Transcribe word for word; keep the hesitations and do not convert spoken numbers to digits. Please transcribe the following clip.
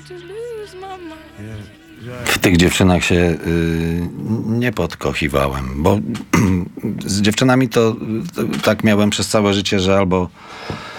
W tych dziewczynach się y, nie podkochiwałem, bo z dziewczynami to, to tak miałem przez całe życie, że albo